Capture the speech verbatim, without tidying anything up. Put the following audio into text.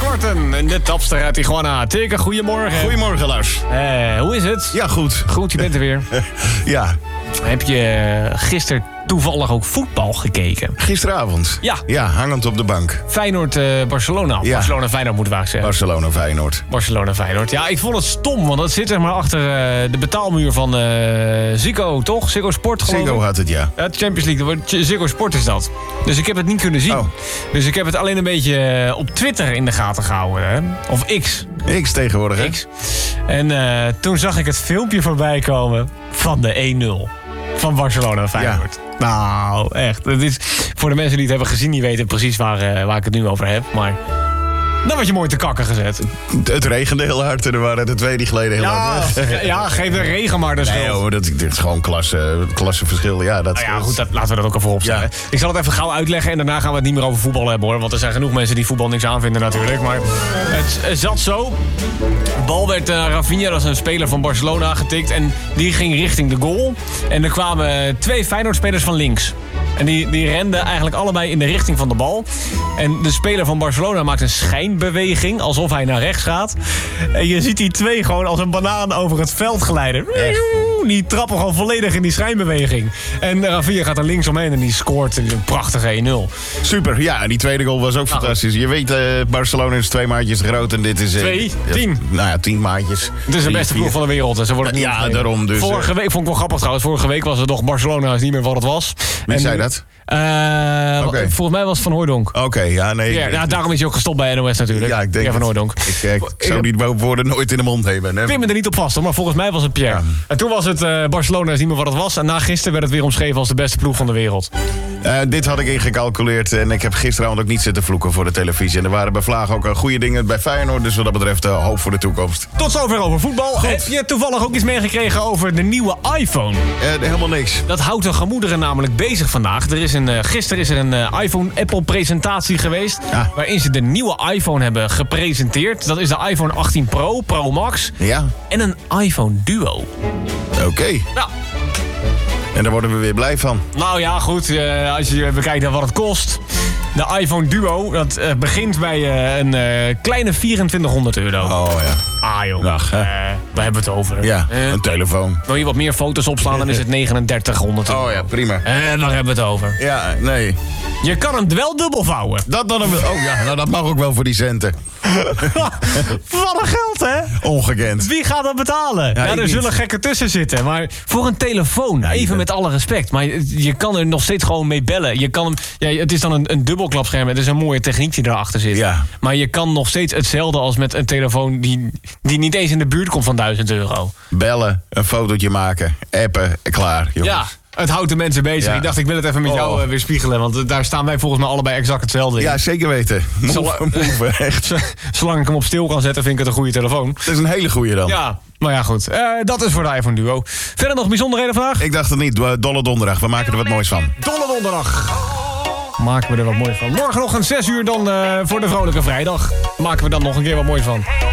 Marten en de tapster uit Tijuana. Teke, goedemorgen. Goedemorgen, Lars. Uh, hoe is het? Ja, goed. Goed, je bent er weer. Ja. Heb je gisteren toevallig ook voetbal gekeken? Gisteravond? Ja. Ja, hangend op de bank. Feyenoord-Barcelona. Uh, ja. Barcelona-Feyenoord moeten we eigenlijk zeggen. Barcelona-Feyenoord. Barcelona-Feyenoord. Ja, ik vond het stom, want dat zit zeg maar achter uh, de betaalmuur van uh, Ziggo, toch? Ziggo Sport, geloof ik. Ziggo had het, ja. Ja, Champions League. Ziggo Sport is dat. Dus ik heb het niet kunnen zien. Oh. Dus ik heb het alleen een beetje op Twitter in de gaten gehouden. Hè? Of X. X tegenwoordig, hè? X. En uh, toen zag ik het filmpje voorbij komen van de één nul. Van Barcelona Feyenoord. Ja. Nou, echt. Het is, voor de mensen die het hebben gezien, die weten precies waar, uh, waar ik het nu over heb. Maar dan word je mooi te kakken gezet. Het regende heel hard en er waren de twee die gleden heel ja, hard weg. Ja, geef de regen maar de schuld. Nee hoor, dat, dat is gewoon klasse, klasseverschil. Ja, dat, nou ja, goed, dat, laten we dat ook even opstellen. Ja. Ik zal het even gauw uitleggen en daarna gaan we het niet meer over voetbal hebben, hoor. Want er zijn genoeg mensen die voetbal niks aanvinden natuurlijk. Maar het, het zat zo. De bal werd naar uh, Rafinha, dat is een speler van Barcelona, getikt. En die ging richting de goal. En er kwamen twee Feyenoord-spelers van links. En die, die renden eigenlijk allebei in de richting van de bal. En de speler van Barcelona maakt een schijnbeweging, alsof hij naar rechts gaat. En je ziet die twee gewoon als een banaan over het veld glijden. Echt? Die trappen gewoon volledig in die schijnbeweging. En Rafinha gaat er links omheen en die scoort een prachtige één nul. Super, ja, en die tweede goal was ook nou, fantastisch. Je weet, uh, Barcelona is twee maatjes groot en dit is... Uh, twee? Tien? Uh, nou ja, tien maatjes. Het is de beste ploeg van de wereld. En ze worden uh, ja, opgegeven. daarom dus... Vorige week, vond ik wel grappig trouwens, vorige week was het nog Barcelona is niet meer wat het was. Wie en, zei dat? Uh, okay. Volgens mij was het Van Hooijdonk. Oké, okay, ja, nee. Ja, nou, daarom is hij ook gestopt bij N O S natuurlijk. Ja, ik denk ja, Van Hooijdonk. Ik, ik, ik zou die woorden nooit in de mond hebben. Ik pin me er niet op vast, hoor, maar volgens mij was het Pierre. Ja. En toen was het uh, Barcelona is niet meer wat het was. En na gisteren werd het weer omschreven als de beste ploeg van de wereld. Uh, dit had ik ingecalculeerd en ik heb gisteravond ook niet zitten vloeken voor de televisie. En er waren bij Vlaag ook goede dingen bij Feyenoord. Dus wat dat betreft uh, hoop voor de toekomst. Tot zover over voetbal. Goed. Heb je toevallig ook iets meegekregen over de nieuwe iPhone? Uh, helemaal niks. Dat houdt de gemoederen namelijk bezig vandaag. Er is een, uh, gisteren is er een uh, iPhone-Apple-presentatie geweest. Ja. Waarin ze de nieuwe iPhone hebben gepresenteerd. Dat is de iPhone achttien Pro, Pro Max. Ja. En een iPhone Duo. Oké. Okay. Nou. En daar worden we weer blij van. Nou ja, goed. Uh, als je bekijkt naar wat het kost. De iPhone Duo, dat uh, begint bij uh, een uh, kleine vierentwintighonderd euro. Oh ja. Ah joh, Dag, uh, waar hebben we het over? Ja, uh, een telefoon. Wil je wat meer foto's opslaan, dan is het negenendertighonderd euro. Oh ja, prima. En daar hebben we het over. Ja, nee. Je kan hem wel dubbel vouwen. Dat dan een... Oh ja, nou dat mag ook wel voor die centen. Wat een geld, hè? Ongekend. Wie gaat dat betalen? Ja, ja er zullen gekken tussen zitten. Maar voor een telefoon, ja, even met alle respect. Maar je kan er nog steeds gewoon mee bellen. Je kan hem, ja, het is dan een, een dubbelklapscherm. Het is een mooie techniek die erachter zit. Ja. Maar je kan nog steeds hetzelfde als met een telefoon die, die niet eens in de buurt komt van duizend euro. Bellen, een fotootje maken, appen, klaar. Jongens. Ja. Het houdt de mensen bezig. Ja. Ik dacht, ik wil het even met oh. jou uh, weer spiegelen. Want daar staan wij volgens mij allebei exact hetzelfde in. Ja, zeker weten. Move, Zolang, move, echt. Zolang ik hem op stil kan zetten, vind ik het een goede telefoon. Het is een hele goede dan. Ja, maar ja, goed. Uh, dat is voor de iPhone Duo. Verder nog bijzonderheden vandaag? Ik dacht het niet. Dolle donderdag. We maken er wat moois van. Dolle donderdag. Maken we er wat moois van. Morgen nog een zes uur dan uh, voor de Vrolijke Vrijdag. Maken we dan nog een keer wat moois van.